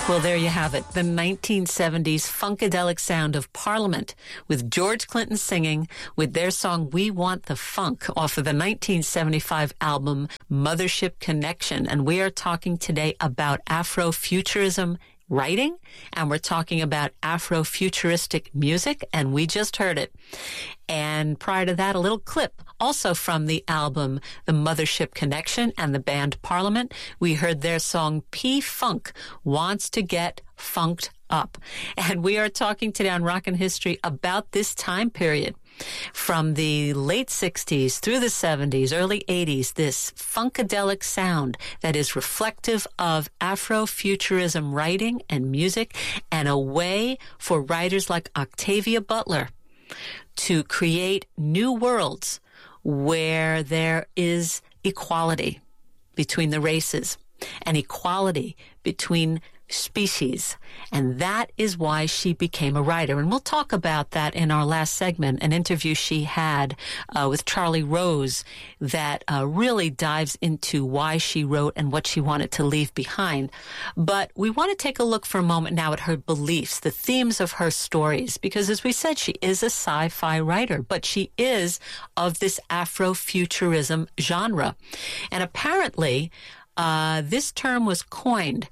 Well, there you have it, the 1970s funkadelic sound of Parliament, with George Clinton singing with their song We Want the Funk off of the 1975 album Mothership Connection. And we are talking today about Afrofuturism writing, and we're talking about Afrofuturistic music, and we just heard it. And prior to that, a little clip also from the album The Mothership Connection and the band Parliament. We heard their song P-Funk, Wants to Get Funked Up. And we are talking today on Rockin' History about this time period. From the late 60s through the 70s, early 80s, this funkadelic sound that is reflective of Afrofuturism writing and music, and a way for writers like Octavia Butler to create new worlds where there is equality between the races and equality between species. And that is why she became a writer. And we'll talk about that in our last segment, an interview she had with Charlie Rose that really dives into why she wrote and what she wanted to leave behind. But we want to take a look for a moment now at her beliefs, the themes of her stories, because as we said, she is a sci-fi writer, but she is of this Afrofuturism genre. And apparently, this term was coined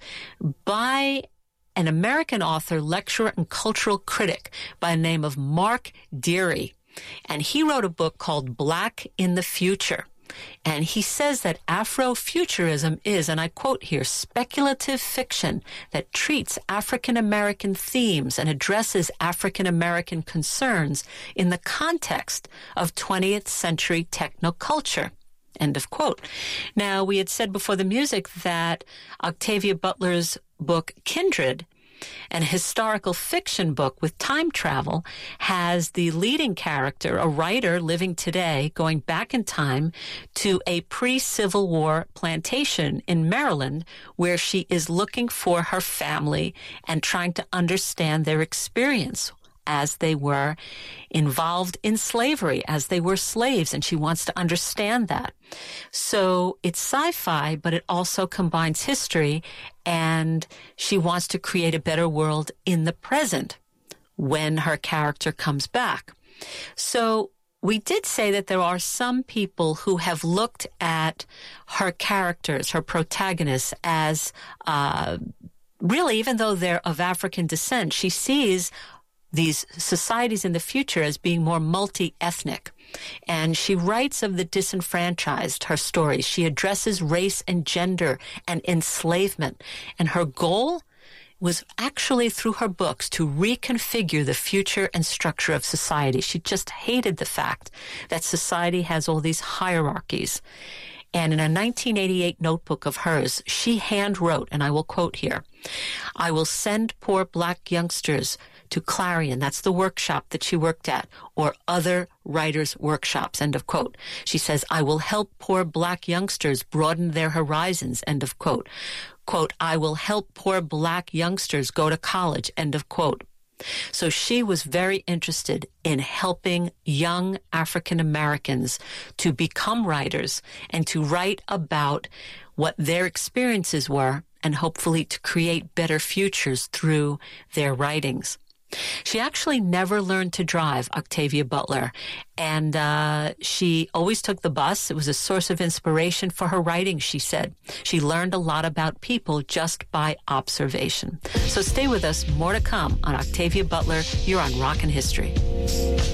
by an American author, lecturer, and cultural critic by the name of Mark Deary. And he wrote a book called Black in the Future. And he says that Afrofuturism is, and I quote here, speculative fiction that treats African-American themes and addresses African-American concerns in the context of 20th century technoculture. End of quote. Now, we had said before the music that Octavia Butler's book, Kindred, an historical fiction book with time travel, has the leading character, a writer living today, going back in time to a pre-Civil War plantation in Maryland, where she is looking for her family and trying to understand their experience as they were involved in slavery, as they were slaves, and she wants to understand that. So it's sci-fi, but it also combines history, and she wants to create a better world in the present when her character comes back. So we did say that there are some people who have looked at her characters, her protagonists, as really, even though they're of African descent, she sees these societies in the future as being more multi-ethnic. And she writes of the disenfranchised, her stories. She addresses race and gender and enslavement. And her goal was actually, through her books, to reconfigure the future and structure of society. She just hated the fact that society has all these hierarchies. And in a 1988 notebook of hers, she hand-wrote, and I will quote here, "I will send poor black youngsters to Clarion," that's the workshop that she worked at, "or other writers' workshops," end of quote. She says, "I will help poor black youngsters broaden their horizons," end of quote. Quote, "I will help poor black youngsters go to college," end of quote. So she was very interested in helping young African Americans to become writers and to write about what their experiences were and hopefully to create better futures through their writings. She actually never learned to drive, Octavia Butler, and she always took the bus. It was a source of inspiration for her writing, she said. She learned a lot about people just by observation. So stay with us. More to come on Octavia Butler. You're on Rockin' History.